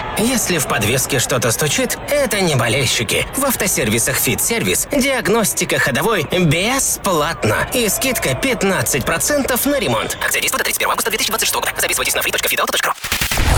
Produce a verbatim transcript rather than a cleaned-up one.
Если в подвеске что-то стучит, это не болельщики. В автосервисах «Фит-сервис» диагностика ходовой бесплатно. И скидка пятнадцать процентов на ремонт. Акция действует до тридцать первого августа две тысячи двадцать шестого года. Записывайтесь на фри точка фитауто точка ру.